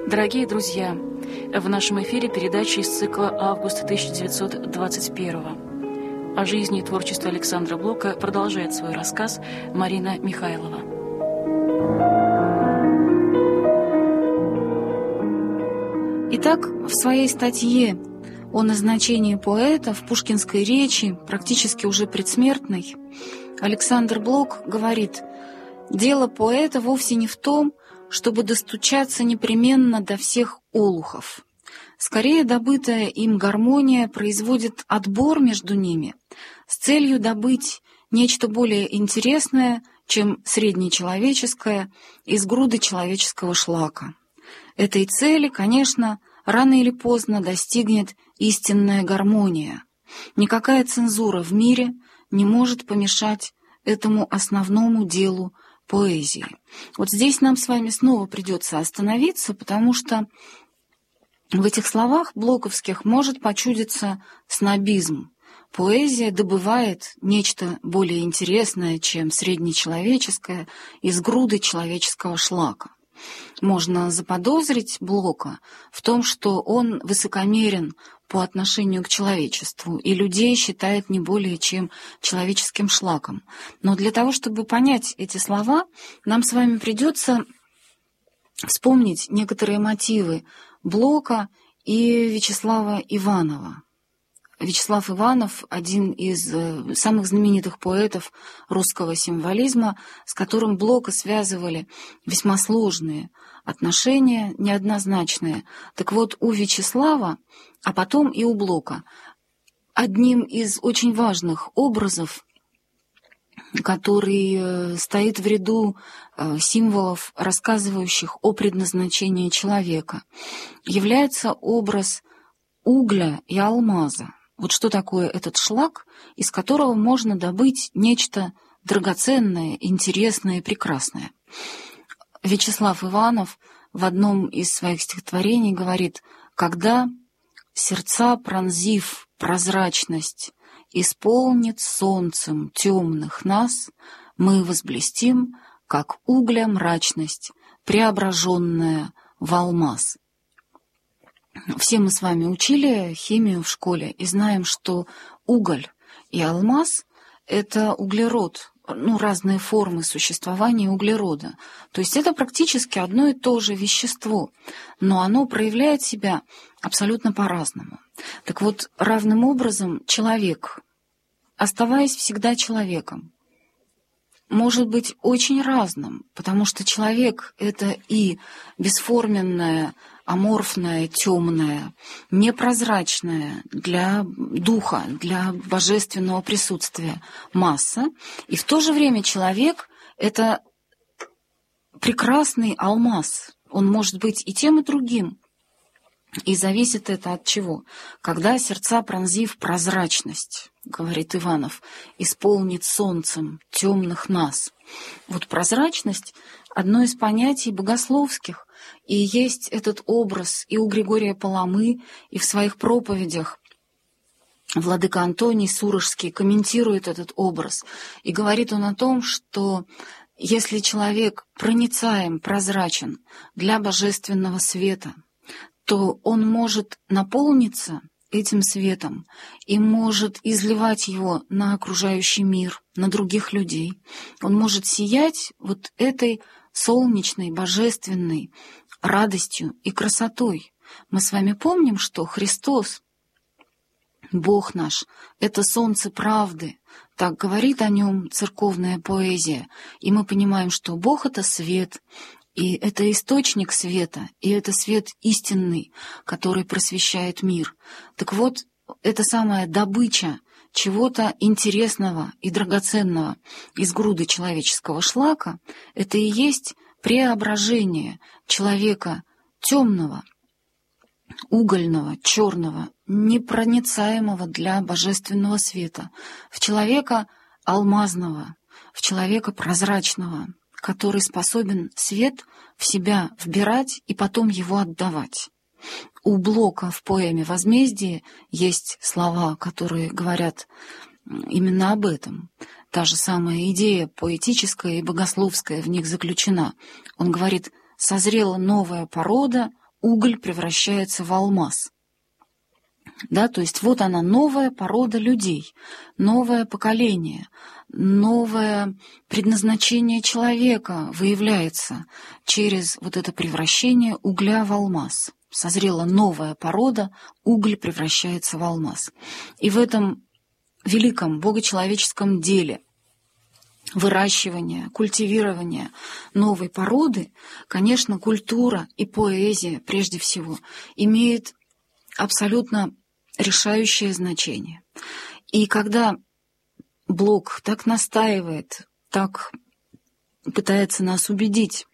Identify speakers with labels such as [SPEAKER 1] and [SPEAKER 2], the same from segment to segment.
[SPEAKER 1] Дорогие друзья, в нашем эфире передача из цикла «Август 1921». О жизни и творчестве Александра Блока продолжает свой рассказ Марина Михайлова.
[SPEAKER 2] Итак, в своей статье о назначении поэта в пушкинской речи, практически уже предсмертной, Александр Блок говорит: «Дело поэта вовсе не в том, чтобы достучаться непременно до всех олухов. Скорее, добытая им гармония производит отбор между ними с целью добыть нечто более интересное, чем среднечеловеческое, из груды человеческого шлака. Этой цели, конечно, рано или поздно достигнет истинная гармония. Никакая цензура в мире не может помешать этому основному делу поэзии». Вот здесь нам с вами снова придется остановиться, потому что в этих словах блоковских может почудиться снобизм. Поэзия добывает нечто более интересное, чем среднечеловеческое, из груды человеческого шлака. Можно заподозрить Блока в том, что он высокомерен по отношению к человечеству и людей считает не более чем человеческим шлаком. Но для того, чтобы понять эти слова, нам с вами придется вспомнить некоторые мотивы Блока и Вячеслава Иванова. Вячеслав Иванов — один из самых знаменитых поэтов русского символизма, с которым Блока связывали весьма сложные отношения, неоднозначные. Так вот, у Вячеслава, а потом и у Блока, одним из очень важных образов, который стоит в ряду символов, рассказывающих о предназначении человека, является образ угля и алмаза. Вот что такое этот шлак, из которого можно добыть нечто драгоценное, интересное и прекрасное. Вячеслав Иванов в одном из своих стихотворений говорит: «Когда сердца, пронзив прозрачность, исполнит солнцем темных нас, мы возблестим, как угля мрачность, преображенная в алмаз». Все мы с вами учили химию в школе и знаем, что уголь и алмаз — это углерод, разные формы существования углерода. То есть это практически одно и то же вещество, но оно проявляет себя абсолютно по-разному. Так вот, равным образом человек, оставаясь всегда человеком, может быть очень разным, потому что человек — это и бесформенное, аморфная, темная, непрозрачная для духа, для божественного присутствия масса, и в то же время человек — это прекрасный алмаз, он может быть и тем, и другим. И зависит это от чего? Когда сердца, пронзив прозрачность, говорит Иванов, исполнит солнцем темных нас. Вот прозрачность — одно из понятий богословских, и есть этот образ и у Григория Паламы, и в своих проповедях владыка Антоний Сурожский комментирует этот образ, и говорит он о том, что если человек проницаем, прозрачен для божественного света, то он может наполниться этим светом и может изливать его на окружающий мир, на других людей. Он может сиять вот этой солнечной, божественной радостью и красотой. Мы с вами помним, что Христос, Бог наш, это солнце правды. Так говорит о нем церковная поэзия. И мы понимаем, что Бог — это свет, и это источник света, и это свет истинный, который просвещает мир. Так вот, эта самая добыча чего-то интересного и драгоценного из груды человеческого шлака — это и есть преображение человека темного, угольного, черного, непроницаемого для божественного света, в человека алмазного, в человека прозрачного, который способен свет в себя вбирать и потом его отдавать. У Блока в поэме «Возмездие» есть слова, которые говорят именно об этом. Та же самая идея поэтическая и богословская в них заключена. Он говорит: «Созрела новая порода уголь превращается в алмаз. Да, то есть вот она, новая порода людей, новое поколение, новое предназначение человека выявляется через вот это превращение угля в алмаз. Созрела новая порода, уголь превращается в алмаз. И в этом великом богочеловеческом деле выращивания, культивирования новой породы, конечно, культура и поэзия, прежде всего, имеют абсолютно решающее значение. И когда Блок так настаивает, так пытается нас убедить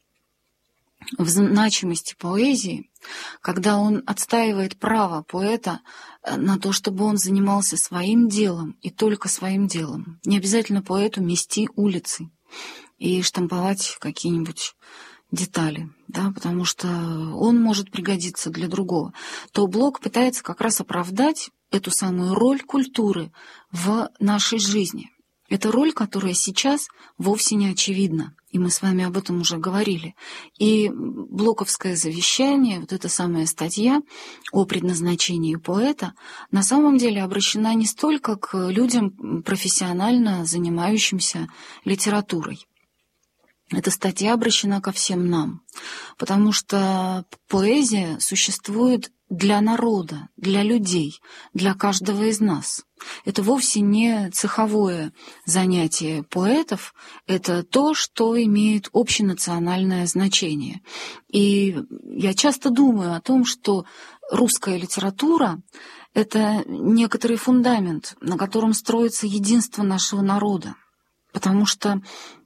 [SPEAKER 2] в значимости поэзии, когда он отстаивает право поэта на то, чтобы он занимался своим делом и только своим делом. Не обязательно поэту мести улицы и штамповать какие-нибудь детали, да, потому что он может пригодиться для другого, то Блок пытается как раз оправдать эту самую роль культуры в нашей жизни. Это роль, которая сейчас вовсе не очевидна, и мы с вами об этом уже говорили. И блоковское завещание, вот эта самая статья о предназначении поэта, на самом деле обращена не столько к людям, профессионально занимающимся литературой. Эта статья обращена ко всем нам, потому что поэзия существует для народа, для людей, для каждого из нас. Это вовсе не цеховое занятие поэтов, это то, что имеет общенациональное значение. И я часто думаю о том, что русская литература — это некоторый фундамент, на котором строится единство нашего народа, потому что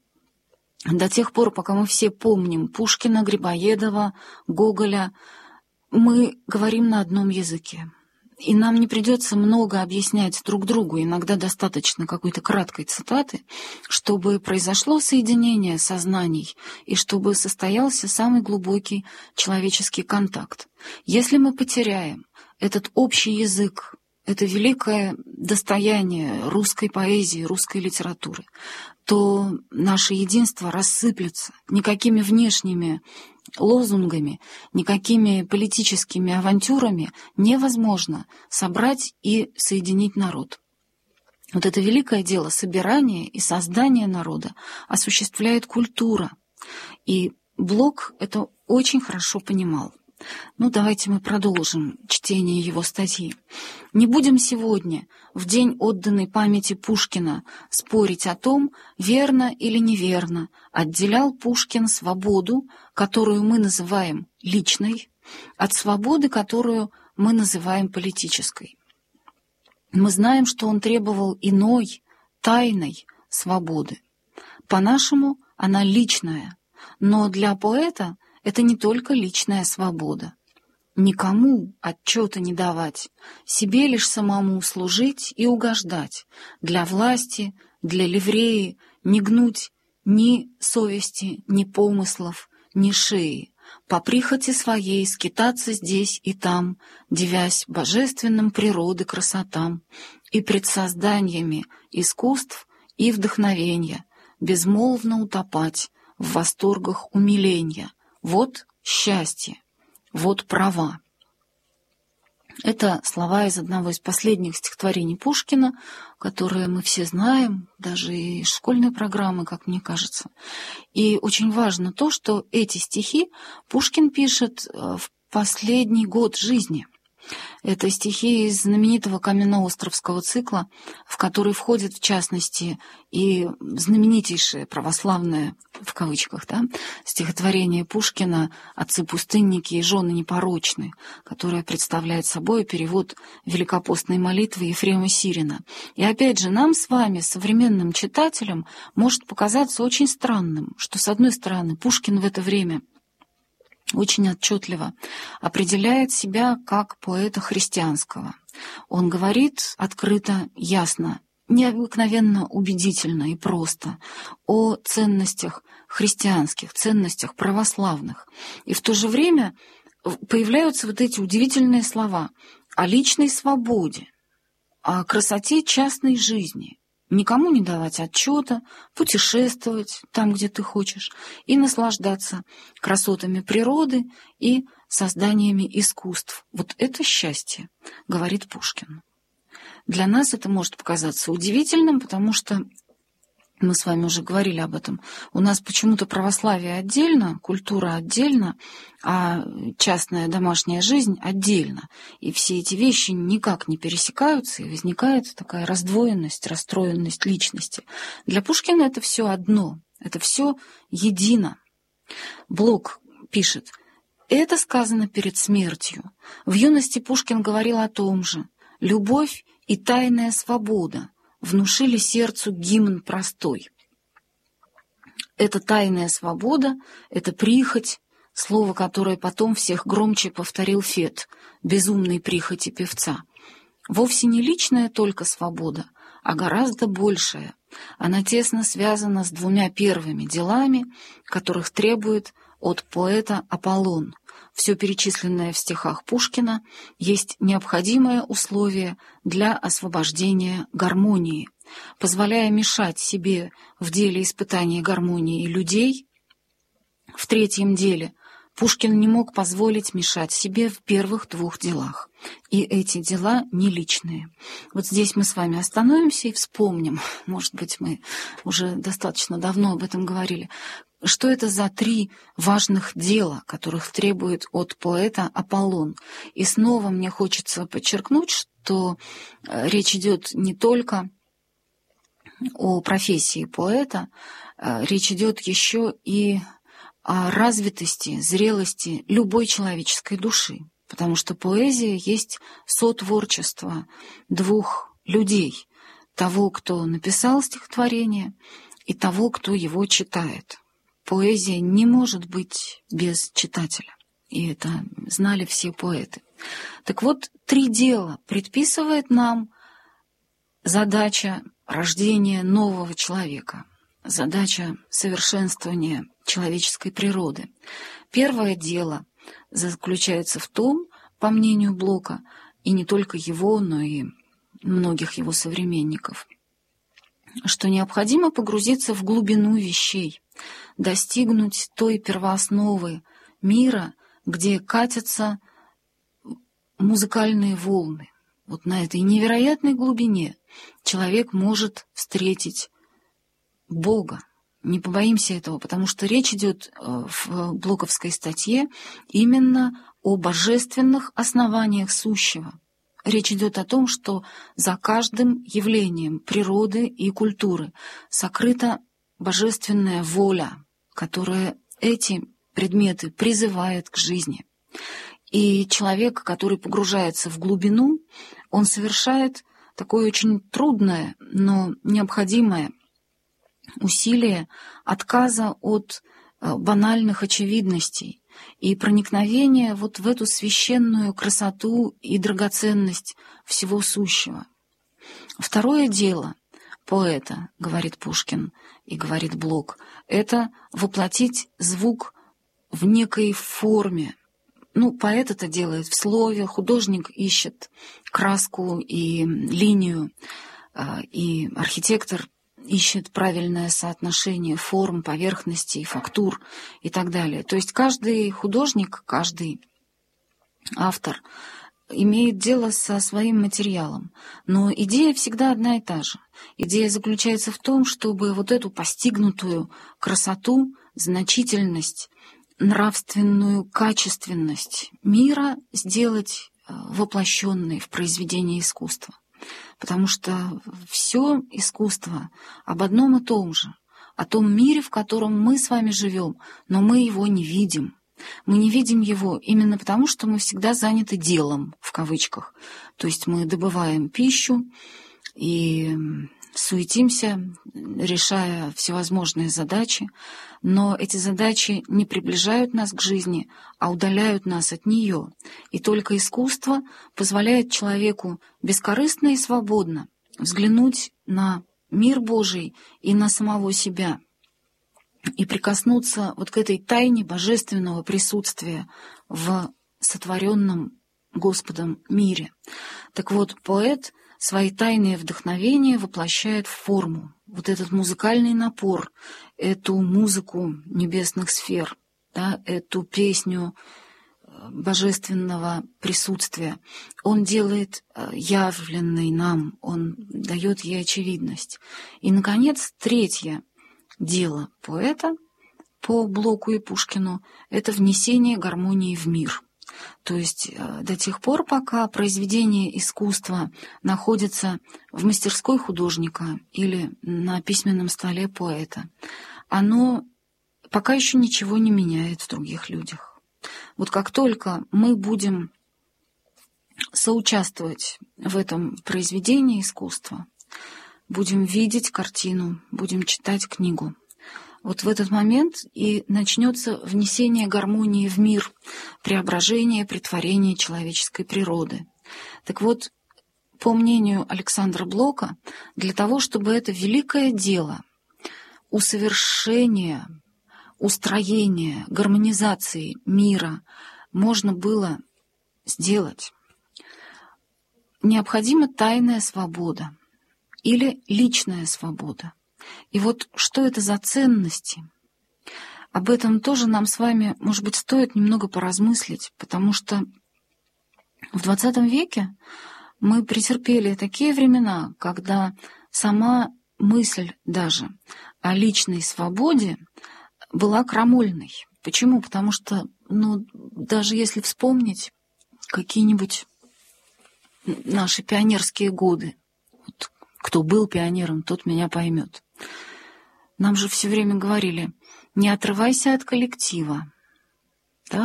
[SPEAKER 2] до тех пор, пока мы все помним Пушкина, Грибоедова, Гоголя, мы говорим на одном языке. И нам не придется много объяснять друг другу, иногда достаточно какой-то краткой цитаты, чтобы произошло соединение сознаний и чтобы состоялся самый глубокий человеческий контакт. Если мы потеряем этот общий язык, это великое достояние русской поэзии, русской литературы, то наше единство рассыплется никакими внешними лозунгами, никакими политическими авантюрами невозможно собрать и соединить народ. Вот это великое дело собирания и создания народа осуществляет культура. И Блок это очень хорошо понимал. Ну, давайте мы продолжим чтение его статьи. Не будем сегодня, в день отданной памяти Пушкина, спорить о том, верно или неверно отделял Пушкин свободу, которую мы называем личной, от свободы, которую мы называем политической. Мы знаем, что он требовал иной, тайной свободы. По-нашему, она личная, но для поэта это не только личная свобода. Никому отчета не давать, себе лишь самому служить и угождать, для власти, для ливреи не гнуть ни совести, ни помыслов, ни шеи, по прихоти своей скитаться здесь и там, дивясь божественным природы красотам и пред созданиями искусств и вдохновенья, безмолвно утопать в восторгах умиления. Вот счастье, вот права. Это слова из одного из последних стихотворений Пушкина, которые мы все знаем, даже из школьной программы, как мне кажется. И очень важно то, что эти стихи Пушкин пишет в последний год жизни. Это стихи из знаменитого каменноостровского цикла, в который входит, в частности, и знаменитейшее православное, в кавычках, да, стихотворение Пушкина «Отцы-пустынники и жены непорочны», которое представляет собой перевод великопостной молитвы Ефрема Сирина. И опять же, нам с вами, современным читателям, может показаться очень странным, что, с одной стороны, Пушкин в это время очень отчетливо определяет себя как поэта христианского. Он говорит открыто, ясно, необыкновенно убедительно и просто о ценностях христианских, ценностях православных. И в то же время появляются вот эти удивительные слова о личной свободе, о красоте частной жизни. никому не давать отчета, путешествовать там, где ты хочешь, и наслаждаться красотами природы и созданиями искусств. Вот это счастье, говорит Пушкин. Для нас это может показаться удивительным, потому что мы с вами уже говорили об этом. У нас почему-то православие отдельно, культура отдельно, а частная домашняя жизнь отдельно. И все эти вещи никак не пересекаются, и возникает такая раздвоенность, расстроенность личности. Для Пушкина это все одно, это все едино. Блок пишет: «Это сказано перед смертью. В юности Пушкин говорил о том же. Любовь и тайная свобода внушили сердцу гимн простой». Это тайная свобода, это прихоть, слово, которое потом всех громче повторил Фет, безумной прихоти певца. Вовсе не личная только свобода, а гораздо большая. Она тесно связана с двумя первыми делами, которых требует от поэта Аполлон. Все перечисленное в стихах Пушкина есть необходимое условие для освобождения гармонии, позволяя мешать себе в деле испытания гармонии людей. В третьем деле Пушкин не мог позволить мешать себе в первых двух делах. И эти дела не личные. Вот здесь мы с вами остановимся и вспомним, может быть, мы уже достаточно давно об этом говорили, что это за три важных дела, которых требует от поэта Аполлон. И снова мне хочется подчеркнуть, что речь идет не только о профессии поэта, речь идет еще и о развитости, зрелости любой человеческой души, потому что поэзия есть сотворчество двух людей, того, кто написал стихотворение, и того, кто его читает. Поэзия не может быть без читателя, и это знали все поэты. Так вот, три дела предписывает нам задача рождения нового человека, задача совершенствования человеческой природы. Первое дело заключается в том, по мнению Блока, и не только его, но и многих его современников, что необходимо погрузиться в глубину вещей, достигнуть той первоосновы мира, где катятся музыкальные волны. Вот на этой невероятной глубине человек может встретить Бога. Не побоимся этого, потому что речь идет в блоковской статье именно о божественных основаниях сущего. Речь идет о том, что за каждым явлением природы и культуры сокрыта божественная воля, которая эти предметы призывает к жизни. И человек, который погружается в глубину, он совершает такое очень трудное, но необходимое усилие отказа от банальных очевидностей и проникновения вот в эту священную красоту и драгоценность всего сущего. Второе дело поэта, говорит Пушкин и говорит Блок, это воплотить звук в некой форме. Поэт это делает в слове, художник ищет краску и линию, и архитектор ищет правильное соотношение форм, поверхностей, фактур и так далее. То есть каждый художник, каждый автор имеет дело со своим материалом. Но идея всегда одна и та же. Идея заключается в том, чтобы вот эту постигнутую красоту, значительность, нравственную качественность мира сделать воплощенной в произведении искусства. Потому что все искусство об одном и том же, о том мире, в котором мы с вами живем, но мы его не видим. Мы не видим его именно потому, что мы всегда заняты делом, в кавычках. То есть мы добываем пищу и суетимся, решая всевозможные задачи, но эти задачи не приближают нас к жизни, а удаляют нас от нее. И только искусство позволяет человеку бескорыстно и свободно взглянуть на мир Божий и на самого себя, и прикоснуться вот к этой тайне божественного присутствия в сотворенном Господом мире. Так вот, поэт свои тайные вдохновения воплощает в форму. Вот этот музыкальный напор, эту музыку небесных сфер, да, эту песню божественного присутствия, он делает явленной нам, он дает ей очевидность. И, наконец, третье дело поэта по Блоку и Пушкину — это внесение гармонии в мир. То есть до тех пор, пока произведение искусства находится в мастерской художника или на письменном столе поэта, оно пока еще ничего не меняет в других людях. Вот как только мы будем соучаствовать в этом произведении искусства, будем видеть картину, будем читать книгу, вот в этот момент и начнется внесение гармонии в мир, преображение, претворение человеческой природы. Так вот, по мнению Александра Блока, для того, чтобы это великое дело усовершения, устроения, гармонизации мира можно было сделать, необходима тайная свобода или личная свобода. И вот что это за ценности? Об этом тоже нам с вами, может быть, стоит немного поразмыслить, потому что в XX веке мы претерпели такие времена, когда сама мысль даже о личной свободе была крамольной. Почему? Потому что, даже если вспомнить какие-нибудь наши пионерские годы, вот, кто был пионером, тот меня поймет. Нам же все время говорили: не отрывайся от коллектива, да?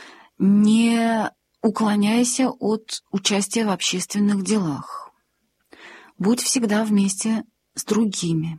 [SPEAKER 2] Не уклоняйся от участия в общественных делах, будь всегда вместе с другими.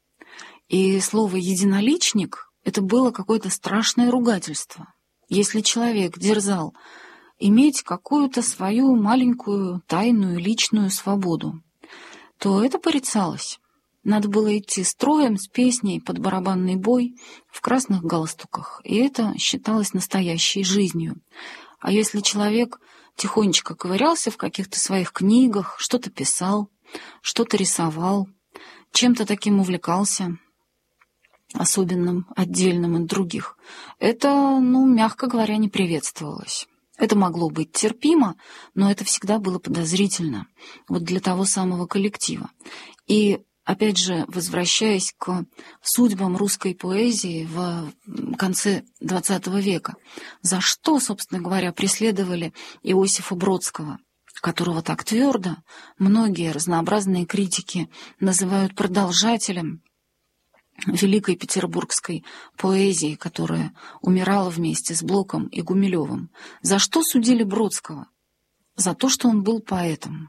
[SPEAKER 2] И слово «единоличник» — это было какое-то страшное ругательство. Если человек дерзал иметь какую-то свою маленькую тайную личную свободу, то это порицалось. Надо было идти строем с песней под барабанный бой в красных галстуках, и это считалось настоящей жизнью. А если человек тихонечко ковырялся в каких-то своих книгах, что-то писал, что-то рисовал, чем-то таким увлекался, особенным, отдельным от других, это, мягко говоря, не приветствовалось. Это могло быть терпимо, но это всегда было подозрительно, вот для того самого коллектива. И опять же, возвращаясь к судьбам русской поэзии в конце XX века, за что, собственно говоря, преследовали Иосифа Бродского, которого так твердо многие разнообразные критики называют продолжателем великой петербургской поэзии, которая умирала вместе с Блоком и Гумилевым. За что судили Бродского? За то, что он был поэтом.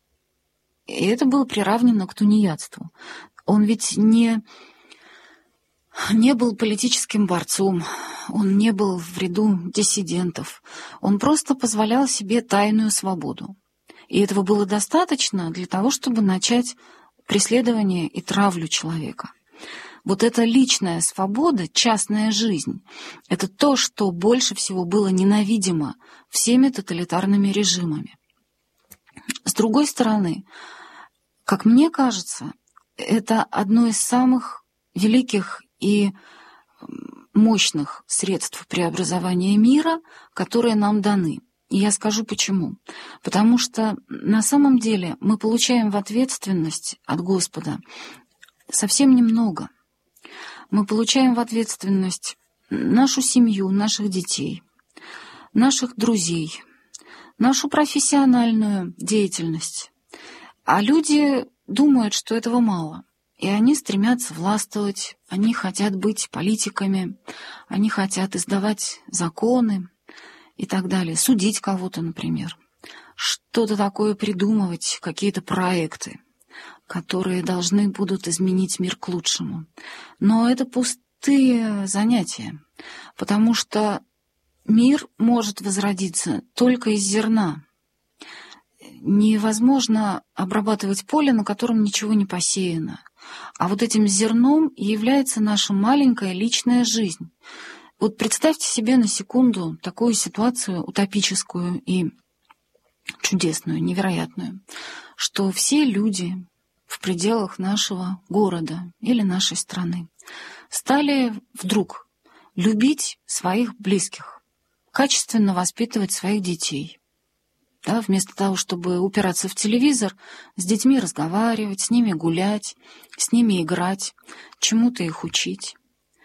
[SPEAKER 2] И это было приравнено к тунеядству. Он ведь не был политическим борцом, он не был в ряду диссидентов. Он просто позволял себе тайную свободу. И этого было достаточно для того, чтобы начать преследование и травлю человека. Вот эта личная свобода, частная жизнь — это то, что больше всего было ненавидимо всеми тоталитарными режимами. С другой стороны, как мне кажется, это одно из самых великих и мощных средств преобразования мира, которые нам даны. И я скажу почему. Потому что на самом деле мы получаем в ответственность от Господа совсем немного. Мы получаем в ответственность нашу семью, наших детей, наших друзей, нашу профессиональную деятельность. А люди думают, что этого мало. И они стремятся властвовать, они хотят быть политиками, они хотят издавать законы и так далее, судить кого-то, например, что-то такое придумывать, какие-то проекты, которые должны будут изменить мир к лучшему. Но это пустые занятия, потому что мир может возродиться только из зерна. Невозможно обрабатывать поле, на котором ничего не посеяно. А вот этим зерном и является наша маленькая личная жизнь. Вот представьте себе на секунду такую ситуацию утопическую и чудесную, невероятную, что все люди в пределах нашего города или нашей страны стали вдруг любить своих близких, качественно воспитывать своих детей. Да, вместо того, чтобы упираться в телевизор, с детьми разговаривать, с ними гулять, с ними играть, чему-то их учить.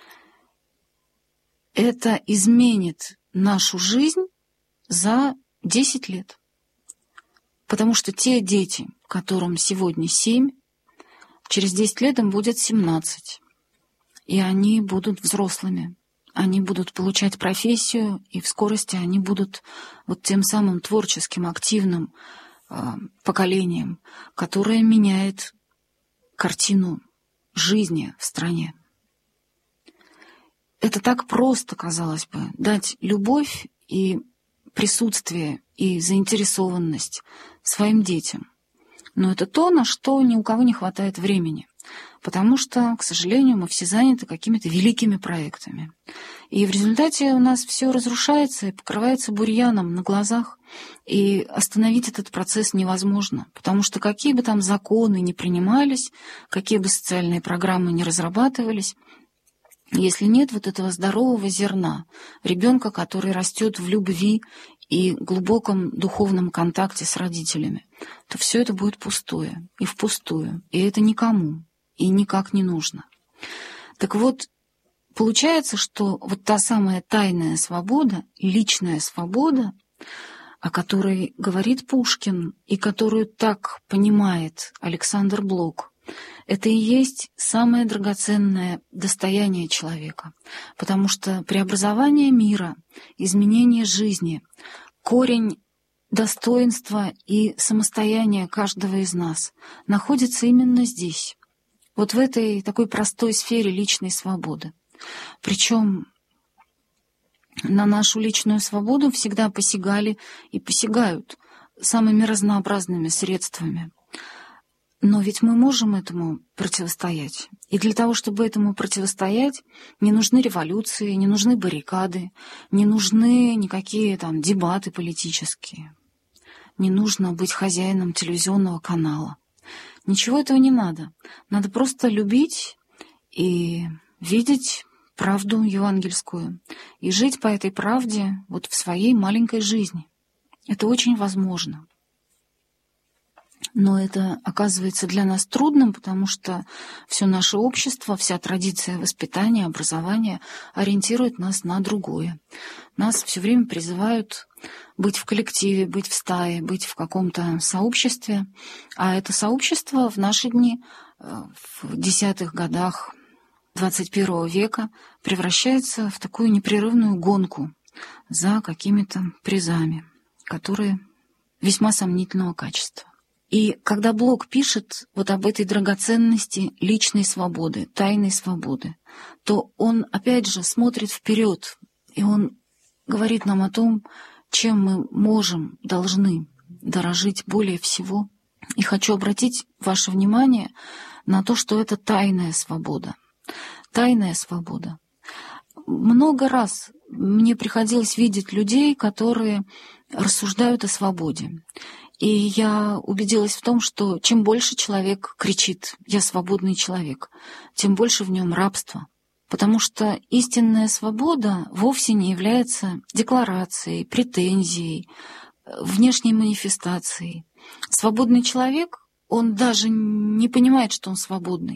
[SPEAKER 2] Это изменит нашу жизнь за 10 лет. Потому что те дети, которым сегодня 7, через 10 лет им будет 17. И они будут взрослыми. Они будут получать профессию, и в скорости они будут вот тем самым творческим, активным поколением, которое меняет картину жизни в стране. Это так просто, казалось бы, дать любовь и присутствие, и заинтересованность своим детям. Но это то, на что ни у кого не хватает времени. Потому что, к сожалению, мы все заняты какими-то великими проектами. И в результате у нас все разрушается и покрывается бурьяном на глазах. И остановить этот процесс невозможно. Потому что какие бы там законы ни принимались, какие бы социальные программы ни разрабатывались, если нет вот этого здорового зерна, ребенка, который растет в любви и глубоком духовном контакте с родителями, то все это будет пустое и впустую. И это никому и никак не нужно. Так вот, получается, что вот та самая тайная свобода, личная свобода, о которой говорит Пушкин и которую так понимает Александр Блок, это и есть самое драгоценное достояние человека, потому что преобразование мира, изменение жизни, корень достоинства и самостояния каждого из нас находится именно здесь, вот в этой такой простой сфере личной свободы. Причем на нашу личную свободу всегда посягали и посягают самыми разнообразными средствами. Но ведь мы можем этому противостоять. И для того, чтобы этому противостоять, не нужны революции, не нужны баррикады, не нужны никакие там дебаты политические. Не нужно быть хозяином телевизионного канала. Ничего этого не надо. Надо просто любить и видеть правду евангельскую и жить по этой правде вот в своей маленькой жизни. Это очень возможно. Но это оказывается для нас трудным, потому что все наше общество, вся традиция воспитания, образования ориентирует нас на другое. Нас все время призывают быть в коллективе, быть в стае, быть в каком-то сообществе. А это сообщество в наши дни, в 10-х годах 21 века, превращается в такую непрерывную гонку за какими-то призами, которые весьма сомнительного качества. И когда Блок пишет вот об этой драгоценности личной свободы, тайной свободы, то он, опять же, смотрит вперед, и он говорит нам о том, чем мы можем, должны дорожить более всего. И хочу обратить ваше внимание на то, что это тайная свобода. Тайная свобода. Много раз мне приходилось видеть людей, которые рассуждают о свободе. И я убедилась в том, что чем больше человек кричит «я свободный человек», тем больше в нем рабства. Потому что истинная свобода вовсе не является декларацией, претензией, внешней манифестацией. Свободный человек, он даже не понимает, что он свободный.